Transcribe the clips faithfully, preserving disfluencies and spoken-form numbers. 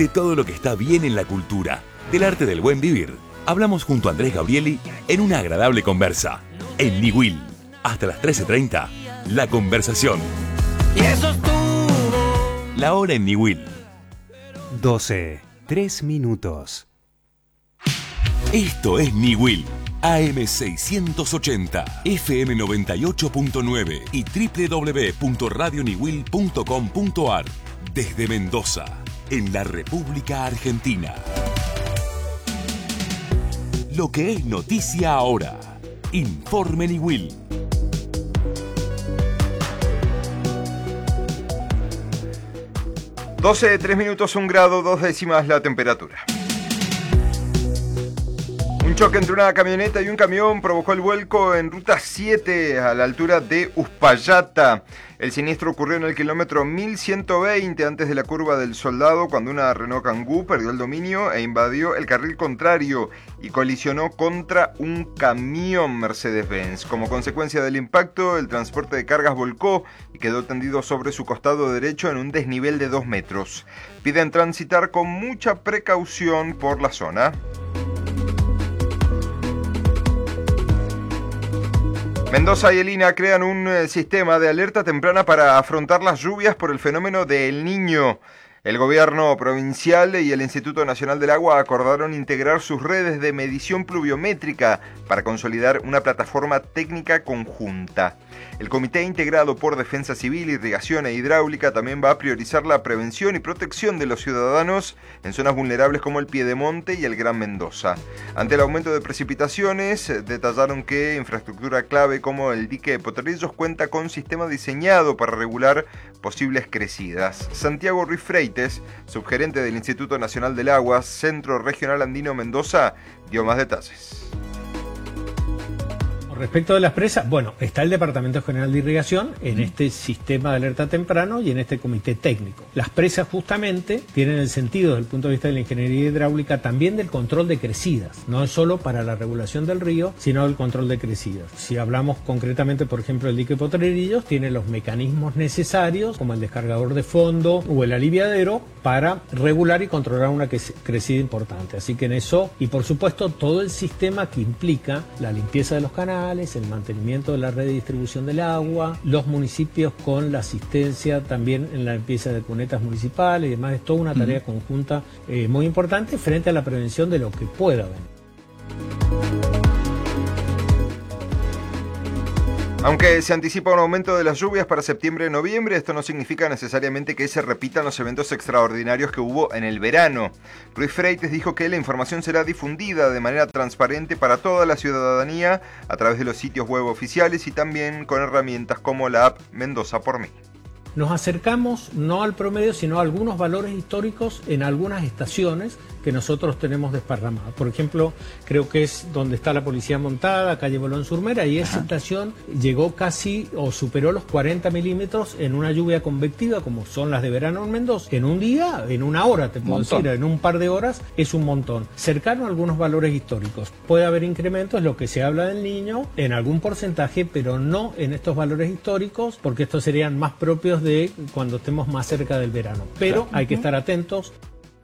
de todo lo que está bien en la cultura, del arte del buen vivir. Hablamos junto a Andrés Gabrieli en una agradable conversa. En Niwil, hasta las trece treinta, La Conversación. Y eso estuvo. La hora en Niwil. doce, tres minutos. Esto es Niwil, A M seiscientos ochenta, F M noventa y ocho punto nueve y doble u doble u doble u punto radio niwil punto com punto a r. Desde Mendoza, en la República Argentina. Lo que es noticia ahora. Informe Niwil. doce, tres minutos, un grado, dos décimas la temperatura. Un choque entre una camioneta y un camión provocó el vuelco en Ruta siete a la altura de Uspallata. El siniestro ocurrió en el kilómetro mil ciento veinte antes de la curva del Soldado, cuando una Renault Kangoo perdió el dominio e invadió el carril contrario y colisionó contra un camión Mercedes-Benz. Como consecuencia del impacto, el transporte de cargas volcó y quedó tendido sobre su costado derecho en un desnivel de dos metros. Piden transitar con mucha precaución por la zona. Mendoza y el I N A crean un eh, sistema de alerta temprana para afrontar las lluvias por el fenómeno de El Niño. El gobierno provincial y el Instituto Nacional del Agua acordaron integrar sus redes de medición pluviométrica para consolidar una plataforma técnica conjunta. El comité integrado por Defensa Civil, Irrigación e Hidráulica también va a priorizar la prevención y protección de los ciudadanos en zonas vulnerables como el Piedemonte y el Gran Mendoza. Ante el aumento de precipitaciones, detallaron que infraestructura clave como el dique de Potrerillos cuenta con sistema diseñado para regular posibles crecidas. Santiago Ruiz Freites, subgerente del Instituto Nacional del Agua, Centro Regional Andino Mendoza, dio más detalles. Respecto de las presas, bueno, está el Departamento General de Irrigación en este sistema de alerta temprano y en este comité técnico. Las presas justamente tienen el sentido desde el punto de vista de la ingeniería hidráulica también del control de crecidas. No es solo para la regulación del río, sino el control de crecidas. Si hablamos concretamente, por ejemplo, del dique Potrerillos, tiene los mecanismos necesarios, como el descargador de fondo o el aliviadero, para regular y controlar una crecida importante. Así que en eso, y por supuesto todo el sistema que implica la limpieza de los canales, el mantenimiento de la red de distribución del agua, los municipios con la asistencia también en la limpieza de cunetas municipales y demás. Es toda una tarea uh-huh. conjunta eh, muy importante frente a la prevención de lo que pueda venir. Aunque se anticipa un aumento de las lluvias para septiembre y noviembre, esto no significa necesariamente que se repitan los eventos extraordinarios que hubo en el verano. Ruiz Freites dijo que la información será difundida de manera transparente para toda la ciudadanía a través de los sitios web oficiales y también con herramientas como la app Mendoza por mí. Nos acercamos no al promedio, sino a algunos valores históricos en algunas estaciones que nosotros tenemos desparramadas. Por ejemplo, creo que es donde está la policía montada, calle Bolón Surmera, y esa Ajá. estación llegó casi o superó los cuarenta milímetros en una lluvia convectiva, como son las de verano en Mendoza. En un día, en una hora, te puedo decir, en un par de horas, es un montón. Cercano a algunos valores históricos. Puede haber incrementos, lo que se habla del Niño, en algún porcentaje, pero no en estos valores históricos, porque estos serían más propios de cuando estemos más cerca del verano. Pero hay que estar atentos.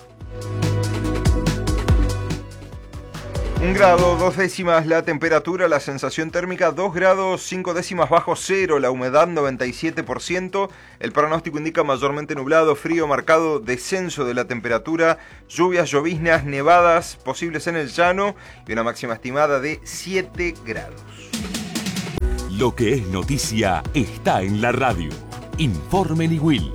Un grado, dos décimas la temperatura, la sensación térmica dos grados, cinco décimas bajo cero, la humedad noventa y siete por ciento, el pronóstico indica mayormente nublado, frío, marcado descenso de la temperatura, lluvias, lloviznas, nevadas posibles en el llano y una máxima estimada de siete grados. Lo que es noticia está en la radio. Informe Niwil.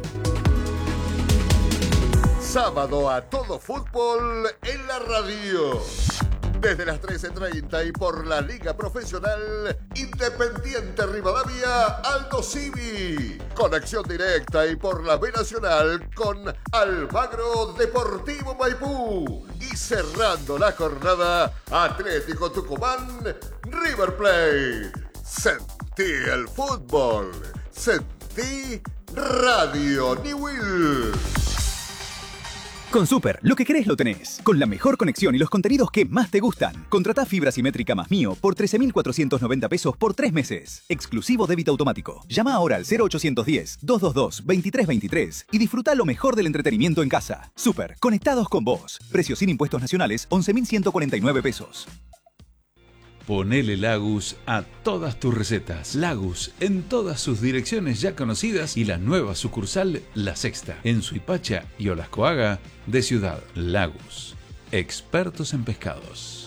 Sábado a todo fútbol en la radio. Desde las trece treinta y por la Liga Profesional Independiente Rivadavia Aldo Civi. Conexión directa y por la B Nacional con Almagro Deportivo Maipú. Y cerrando la jornada, Atlético Tucumán River Plate. Sentí el fútbol. Sentí Radio Niwil. Con Super, lo que querés lo tenés. Con la mejor conexión y los contenidos que más te gustan. Contratá fibra simétrica más Mío por trece mil cuatrocientos noventa pesos por tres meses. Exclusivo débito automático. Llama ahora al cero ochocientos diez, doscientos veintidós, veintitrés veintitrés y disfruta lo mejor del entretenimiento en casa. Super, conectados con vos. Precio sin impuestos nacionales, once mil ciento cuarenta y nueve pesos. Ponele Lagus a todas tus recetas. Lagus en todas sus direcciones ya conocidas y la nueva sucursal La Sexta en Suipacha y Olascoaga de Ciudad. Lagus, expertos en pescados.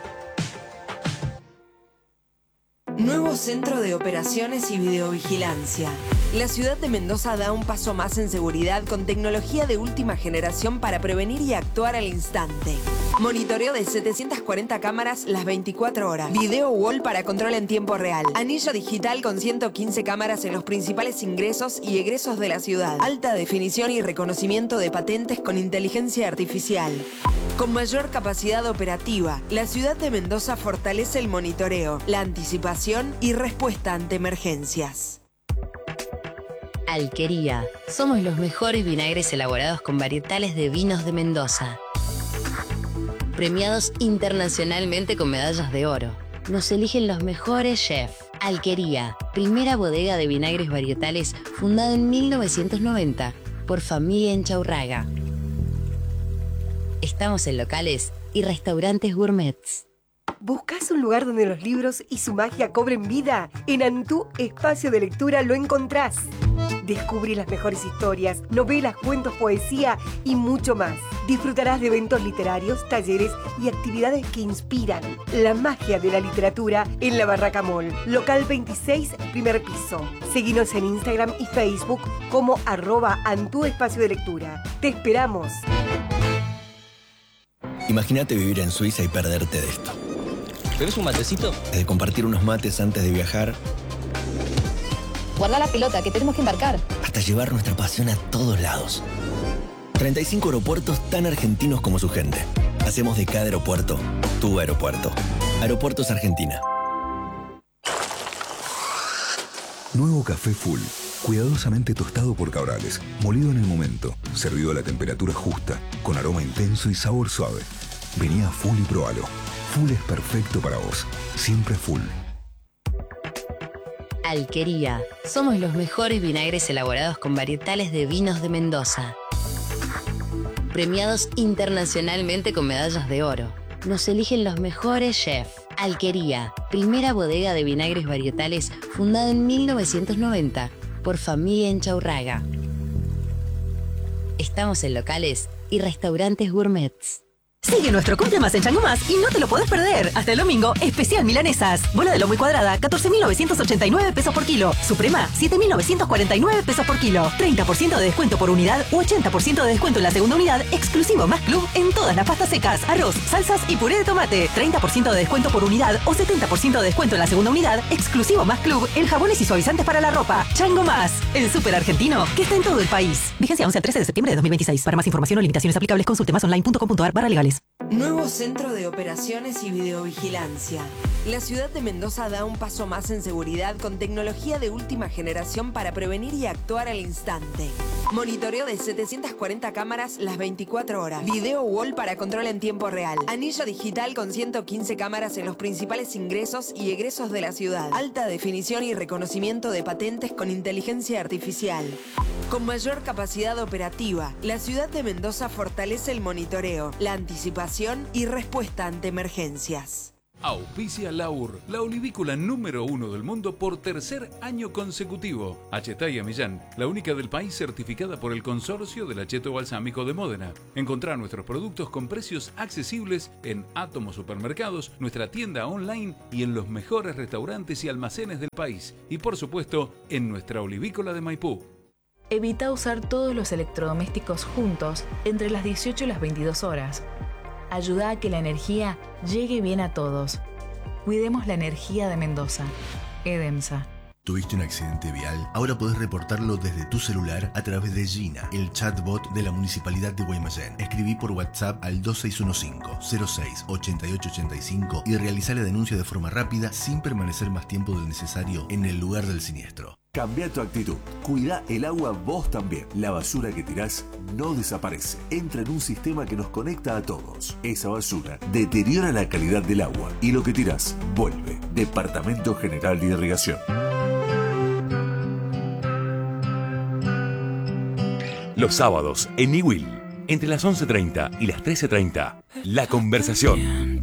Nuevo Centro de Operaciones y Videovigilancia. La ciudad de Mendoza da un paso más en seguridad con tecnología de última generación para prevenir y actuar al instante. Monitoreo de setecientas cuarenta cámaras las veinticuatro horas. Video wall para control en tiempo real. Anillo digital con ciento quince cámaras en los principales ingresos y egresos de la ciudad. Alta definición y reconocimiento de patentes con inteligencia artificial. Con mayor capacidad operativa, la ciudad de Mendoza fortalece el monitoreo, la anticipación y respuesta ante emergencias. Alquería. Somos los mejores vinagres elaborados con varietales de vinos de Mendoza. Premiados internacionalmente con medallas de oro. Nos eligen los mejores chefs. Alquería. Primera bodega de vinagres varietales fundada en mil novecientos noventa por familia Enchaurraga. Estamos en locales y restaurantes gourmets. ¿Buscas un lugar donde los libros y su magia cobren vida? En Antú Espacio de Lectura lo encontrás. Descubrí las mejores historias, novelas, cuentos, poesía y mucho más. Disfrutarás de eventos literarios, talleres y actividades que inspiran la magia de la literatura en la Barraca Mall. Local veintiséis, primer piso. Seguinos en Instagram y Facebook como arroba Antú Espacio de Lectura. ¡Te esperamos! Imagínate vivir en Suiza y perderte de esto. ¿Querés un matecito? De compartir unos mates antes de viajar. Guarda la pelota, que tenemos que embarcar. Hasta llevar nuestra pasión a todos lados. treinta y cinco aeropuertos tan argentinos como su gente. Hacemos de cada aeropuerto tu aeropuerto. Aeropuertos Argentina. Nuevo café Full. Cuidadosamente tostado por Cabrales. Molido en el momento. Servido a la temperatura justa. Con aroma intenso y sabor suave. Vení a Full y probalo. Full es perfecto para vos. Siempre Full. Alquería. Somos los mejores vinagres elaborados con varietales de vinos de Mendoza. Premiados internacionalmente con medallas de oro. Nos eligen los mejores chefs. Alquería. Primera bodega de vinagres varietales fundada en mil novecientos noventa por familia Enchaurraga. Estamos en locales y restaurantes gourmets. Sigue nuestro cumple más en Chango Más y no te lo podés perder. Hasta el domingo, especial milanesas. Bola de lomo y cuadrada, catorce mil novecientos ochenta y nueve pesos por kilo. Suprema, siete mil novecientos cuarenta y nueve pesos por kilo. treinta por ciento de descuento por unidad u ochenta por ciento de descuento en la segunda unidad, exclusivo Más Club en todas las pastas secas, arroz, salsas y puré de tomate. treinta por ciento de descuento por unidad o setenta por ciento de descuento en la segunda unidad, exclusivo Más Club en jabones y suavizantes para la ropa. Chango Más, el súper argentino que está en todo el país. Vigencia once al trece de septiembre de dos mil veintiséis. Para más información o limitaciones aplicables, consulte más online punto com punto ar barra legales. Nuevo Centro de Operaciones y Videovigilancia. La ciudad de Mendoza da un paso más en seguridad con tecnología de última generación para prevenir y actuar al instante. Monitoreo de setecientas cuarenta cámaras las veinticuatro horas. Video wall para control en tiempo real. Anillo digital con ciento quince cámaras en los principales ingresos y egresos de la ciudad. Alta definición y reconocimiento de patentes con inteligencia artificial. Con mayor capacidad operativa, la ciudad de Mendoza fortalece el monitoreo, la anticipación y respuesta ante emergencias. Auspicia Laur, la olivícola número uno del mundo por tercer año consecutivo. Achetaya Millán, la única del país certificada por el Consorcio del Acheto Balsámico de Módena. Encontrá nuestros productos con precios accesibles en Átomo Supermercados, nuestra tienda online y en los mejores restaurantes y almacenes del país. Y por supuesto, en nuestra olivícola de Maipú. Evita usar todos los electrodomésticos juntos entre las dieciocho y las veintidós horas. Ayuda a que la energía llegue bien a todos. Cuidemos la energía de Mendoza. EDEMSA. ¿Tuviste un accidente vial? Ahora podés reportarlo desde tu celular a través de Gina, el chatbot de la Municipalidad de Guaymallén. Escribí por WhatsApp al dos seis uno cinco, cero seis, ocho ocho ocho cinco y realizá la denuncia de forma rápida sin permanecer más tiempo del necesario en el lugar del siniestro. Cambia tu actitud. Cuida el agua vos también. La basura que tirás no desaparece. Entra en un sistema que nos conecta a todos. Esa basura deteriora la calidad del agua y lo que tirás vuelve. Departamento General de Irrigación. Los sábados en Niwil, entre las once treinta y las trece treinta, La Conversación.